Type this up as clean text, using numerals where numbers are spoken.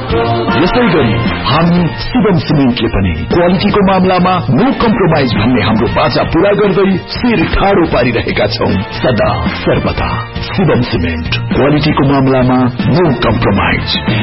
यसैगरी हामी शिवम सिमेन्टले पनि क्वालिटीको मामलामा नो कम्प्रोमाइज भन्ने हाम्रो बाचा पूरा गर्दै शिर ठाडो पारिरहेका छौं। सदा सर्वदा शिवम सिमेन्ट, क्वालिटीको मामलामा नो कम्प्रोमाइज।